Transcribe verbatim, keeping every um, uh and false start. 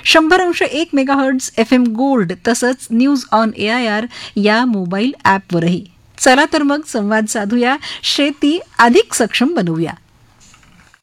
शंभर अंश एक मेगाहर्ट्झ एफ एम गोल्ड तसंच news on A I R या मोबाईल ॲपवरही. चला तर मग संवाद साधूया, शेती अधिक सक्षम बनवूया.